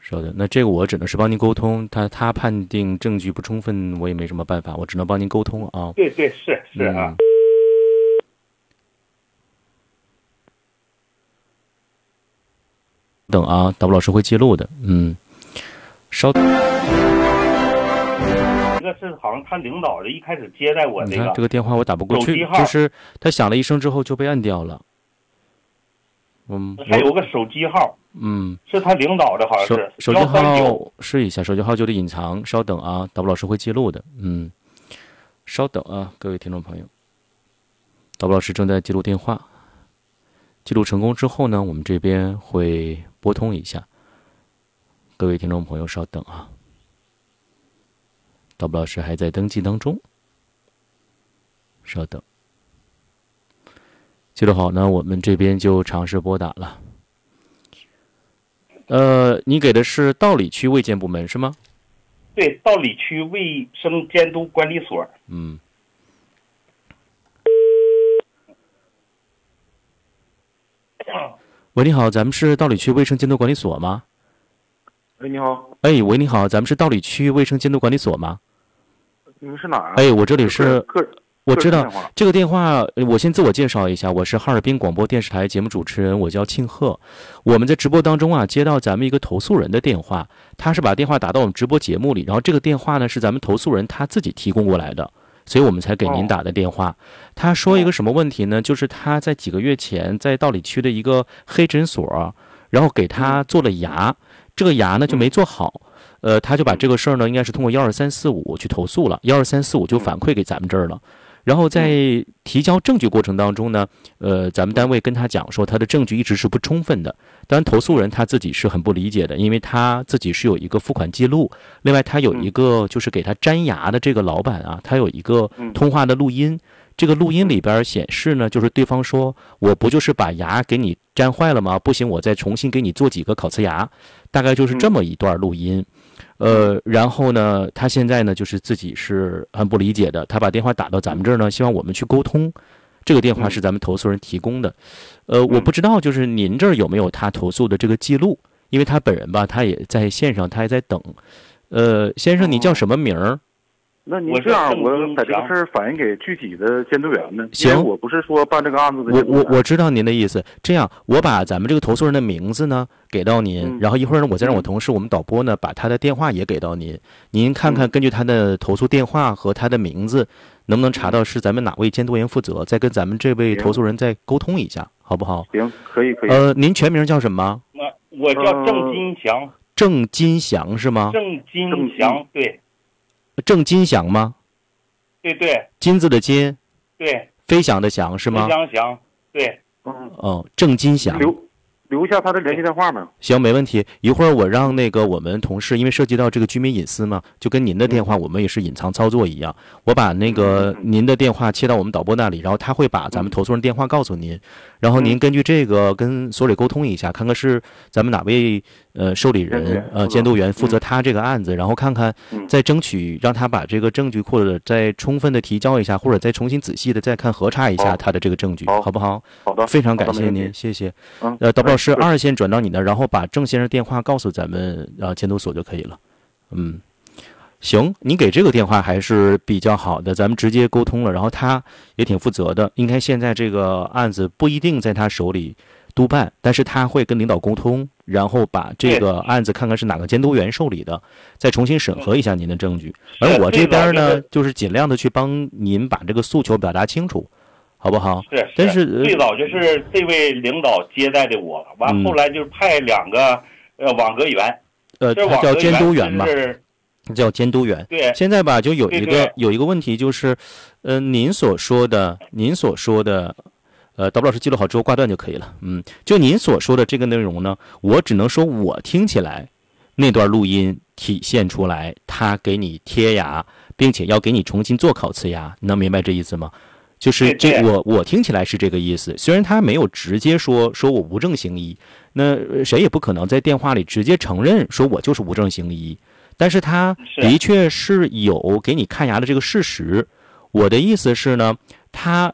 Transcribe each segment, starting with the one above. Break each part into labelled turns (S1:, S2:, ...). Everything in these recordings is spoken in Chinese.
S1: 稍等，那这个我只能是帮您沟通，他判定证据不充分，我也没什么办法，我只能帮您沟通啊。
S2: 对对，是啊。
S1: 等啊，导播老师会记录的。稍等。
S2: 这个是好像他领导的一开始接待我
S1: 你看这个电话我打不过去，
S2: 手机号
S1: 就是他响了一声之后就被按掉了。
S2: 还有个手机号，是他领导的，好像是
S1: 手机号试一下，手机号就得隐藏。稍等啊，导播老师会记录的。稍等啊，各位听众朋友，导播老师正在记录电话，记录成功之后呢，我们这边会拨通一下。各位听众朋友，稍等啊，导播老师还在登记当中，稍等。记录好呢，我们这边就尝试拨打了。你给的是道里区卫健部门是吗？
S2: 对，道里区卫生监督管理所。
S1: 喂，你好，咱们是道里区卫生监督管理所吗？
S3: 喂，你好。
S1: 哎，喂，你好，咱们是道里区卫生监督管理所吗？
S3: 你们是哪儿啊？
S1: 哎，我这里是我知道这个电话，我先自我介绍一下，我是哈尔滨广播电视台节目主持人，我叫庆贺。我们在直播当中啊，接到咱们一个投诉人的电话，他是把电话打到我们直播节目里，然后这个电话呢是咱们投诉人他自己提供过来的，所以我们才给您打的电话。他说一个什么问题呢？就是他在几个月前在道里区的一个黑诊所，然后给他做了牙，这个牙呢就没做好。他就把这个事儿呢，应该是通过12345去投诉了，12345就反馈给咱们这儿了。然后在提交证据过程当中呢，咱们单位跟他讲说，他的证据一直是不充分的。当然，投诉人他自己是很不理解的，因为他自己是有一个付款记录，另外他有一个就是给他粘牙的这个老板啊，他有一个通话的录音。这个录音里边显示呢，就是对方说，我不就是把牙给你粘坏了吗？不行，我再重新给你做几个烤瓷牙，大概就是这么一段录音。然后呢，他现在呢就是自己是很不理解的，他把电话打到咱们这儿呢，希望我们去沟通。这个电话是咱们投诉人提供的。我不知道就是您这儿有没有他投诉的这个记录，因为他本人吧，他也在线上，他还在等。先生，你叫什么名儿？
S3: 那您这样，我把这个事儿反映给具体的监督员呢？
S1: 行，
S3: 因为我不是说办这个案子的。
S1: 我知道您的意思。这样，我把咱们这个投诉人的名字呢给到您，然后一会儿呢，我再让我同事我们导播呢把他的电话也给到您。您看看，根据他的投诉电话和他的名字，能不能查到是咱们哪位监督员负责？再跟咱们这位投诉人再沟通一下，好不好？
S3: 行，可以。
S1: 您全名叫什么？
S2: 我叫郑金祥。
S1: 郑金祥是吗？
S2: 郑金祥，对。
S1: 郑金祥吗？
S2: 对。
S1: 金字的金。
S2: 对。
S1: 飞翔的翔是吗？
S2: 飞翔，对。
S1: 郑金祥。
S3: 留下他的联系电话吗？
S1: 行，没问题。一会儿我让那个我们同事，因为涉及到这个居民隐私嘛，就跟您的电话我们也是隐藏操作一样，我把那个您的电话切到我们导播那里，然后他会把咱们投诉人电话告诉您，然后您根据这个跟所里沟通一下，看看是咱们哪位受理人监督员负责他这个案子，然后看看再争取让他把这个证据或者再充分的提交一下，或者再重新仔细的再看核查一下他的这个证据，好不好？
S3: 好的，
S1: 非常感谢您，谢谢。导播是2线转到你那，然后把郑先生电话告诉咱们监督所就可以了。行，你给这个电话还是比较好的，咱们直接沟通了，然后他也挺负责的，应该现在这个案子不一定在他手里督办，但是他会跟领导沟通，然后把这个案子看看是哪个监督员受理的，再重新审核一下您的证据。而我这边呢，就是尽量的去帮您把这个诉求表达清楚，好不好？
S2: 是。
S1: 但是
S2: 最早就是这位领导接待的我，完后来就派2个网格员，
S1: 他叫监督员吧，叫监督员。
S2: 对。
S1: 现在吧，就有一个问题，就是您所说的，导播老师记录好之后挂断就可以了。就您所说的这个内容呢，我只能说我听起来那段录音体现出来，他给你贴牙，并且要给你重新做烤瓷牙，你能明白这意思吗？就是我听起来是这个意思，虽然他没有直接说我无证行医，那谁也不可能在电话里直接承认说我就是无证行医，但是他的确是有给你看牙的这个事实。我的意思是呢，他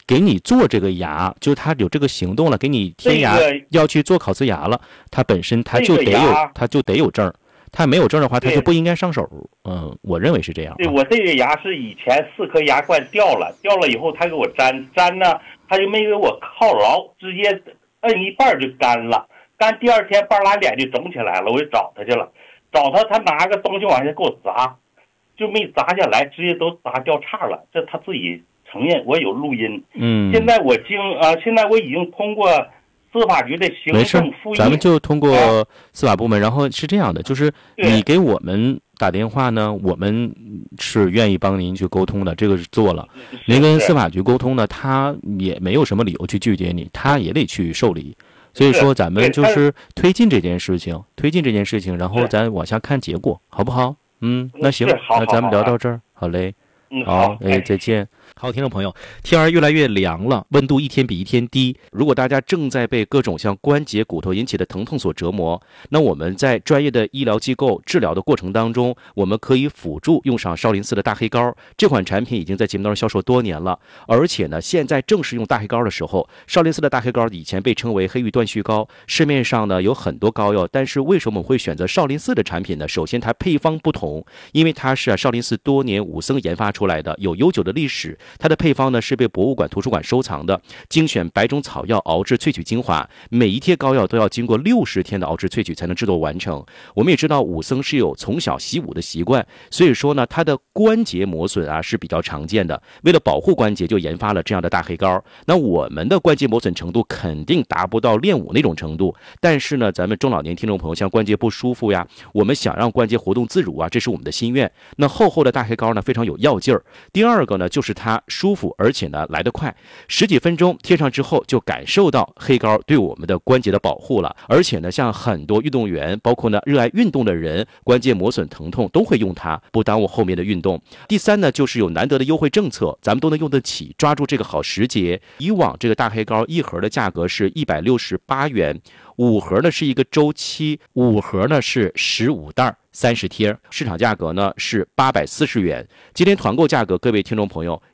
S1: 给你做这个牙，就是他有这个行动了，给你贴牙，要去做烤瓷牙了，他本身他就得有证，他没有证的话，他就不应该上手。我认为是这样。
S2: 对，我这个牙是以前4颗牙冠掉了以后，他给我粘呢，他就没给我靠牢，直接摁一半就干了，干第2天半拉脸就肿起来了，我就找他去了，他拿个东西往下给我砸，就没砸下来，直接都砸掉叉了，这他自己承认，我有录音。现在我已经通过司法局的行政复议，
S1: 咱们就通过司法部门，然后是这样的，就是你给我们打电话呢，我们是愿意帮您去沟通的，这个是做了。您跟司法局沟通呢，他也没有什么理由去拒绝你，他也得去受理。所以说，咱们就是推进这件事情，然后咱往下看结果，好不好？那行，那咱们聊到这儿，好嘞。好，再见。好，听众朋友，天儿越来越凉了，温度一天比一天低。如果大家正在被各种像关节、骨头引起的疼痛所折磨，那我们在专业的医疗机构治疗的过程当中，我们可以辅助用上少林寺的大黑膏。这款产品已经在节目当中销售多年了，而且呢，现在正是用大黑膏的时候。少林寺的大黑膏以前被称为黑玉断续膏，市面上呢有很多膏药，但是为什么我们会选择少林寺的产品呢？首先，它配方不同，因为它是少林寺多年武僧研发出来的，有悠久的历史。它的配方呢是被博物馆、图书馆收藏的，精选100种草药熬制萃取精华，每一贴膏药都要经过60天的熬制萃取才能制作完成。我们也知道武僧是有从小习武的习惯，所以说呢，它的关节磨损啊是比较常见的。为了保护关节，就研发了这样的大黑膏。那我们的关节磨损程度肯定达不到练武那种程度，但是呢，咱们中老年听众朋友像关节不舒服呀，我们想让关节活动自如啊，这是我们的心愿。那厚厚的大黑膏呢，非常有药劲儿。第二个呢，就是它舒服，而且呢来得快，10几分钟贴上之后就感受到黑膏对我们的关节的保护了。而且呢，像很多运动员，包括呢热爱运动的人，关节磨损疼痛都会用它，不耽误后面的运动。第三呢，就是有难得的优惠政策，咱们都能用得起，抓住这个好时节。以往这个大黑膏一盒的价格是168元，5盒呢是一个周期，5盒呢是15袋30贴，市场价格呢是840元。今天团购价格，各位听众朋友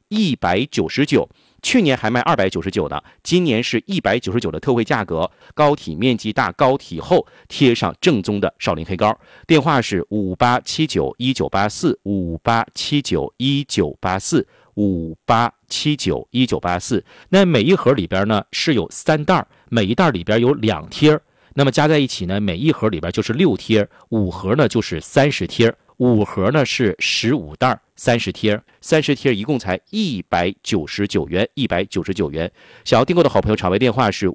S1: 199，去年还卖299呢，今年是199的特惠价格，膏体面积大，膏体厚，贴上正宗的少林黑膏。电话是58791984，58791984，58791984。那每一盒里边呢是有3袋，每一袋里边有2贴。那么加在一起呢，每一盒里边就是6贴，5盒呢就是30贴，5盒呢是15袋30贴，30贴一共才199元，199元。想要订购的好朋友，场外电话是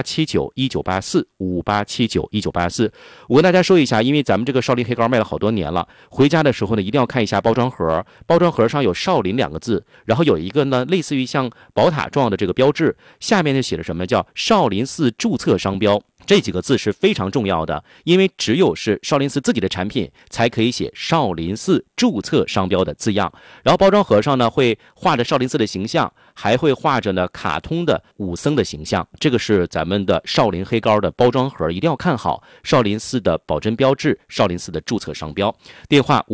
S1: 58791984，58791984。我跟大家说一下，因为咱们这个少林黑膏卖了好多年了，回家的时候呢，一定要看一下包装盒，包装盒上有少林2个字，然后有一个呢类似于像宝塔状的这个标志，下面就写了什么叫少林寺注册商标。这几个字是非常重要的，因为只有是少林寺自己的产品才可以写少林寺注册商标的字样。然后包装盒上呢会画着少林寺的形象，还会画着呢卡通的武僧的形象。这个是咱们的少林黑膏的包装盒，一定要看好少林寺的保真标志，少林寺的注册商标。电话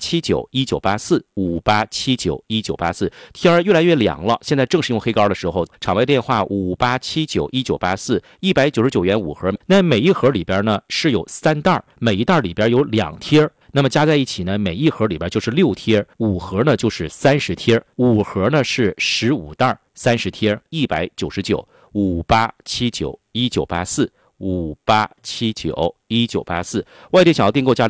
S1: 58791984，58791984。天儿越来越凉了，现在正是用黑膏的时候。场外电话58791984，199元5盒。那每一盒里边呢是有3袋，每一袋里边有2贴。那么加在一起呢，每一盒里边就是6贴，5盒呢就是30贴，5盒呢是15袋30贴，199，58791984，58791984。外地想要订购加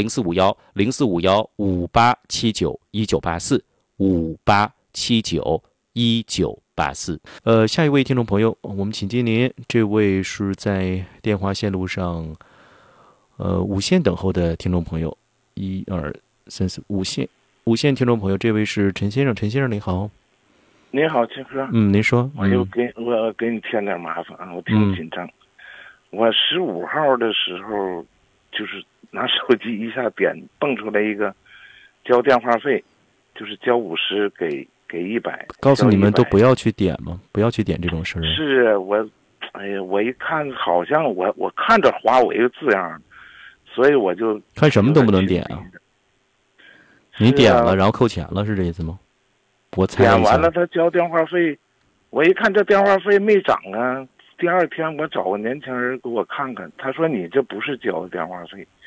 S1: 0451，045158791984，58791984。下一位听众朋友，我们请接您。这位是在电话线路上，无线等候的听众朋友，1、2、3、4，无线听众朋友，这位是陈先生，陈先生您好。
S4: 您好，秦哥。
S1: 您说。
S4: 我又给你添点麻烦啊，我挺紧张。我15号的时候，就是拿手机一下蹦出来一个交电话费，就是交50给100。
S1: 告诉你们都不要去点吗？不要去点这种事儿。
S4: 是我，哎呀，我一看好像我看着划我一个字样，所以我就
S1: 看什么都不能点啊。你点了，然后扣钱了，是这意思吗？我猜一下。
S4: 点完了，他交电话费， 我一看这电话费没涨啊，第二天我找个年轻人给我看看，他说你这不是交的电话费，